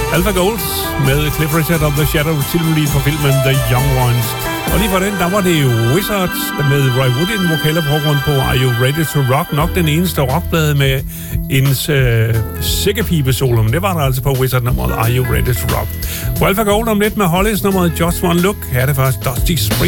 Alpha Gold med Cliff Richard of the Shadow, titelmelodien fra filmen The Young Ones. Og lige for den, der var det Wizards med Roy Wood i den vokale baggrund på Are You Ready to Rock? Nok den eneste rockblade med en sækkepipe-solo, men det var der altså på Wizard-nummeret Are You Ready to Rock? På Alpha Gold om lidt med Hollies nummeret Just One Look. Her er det først Dusty Spring.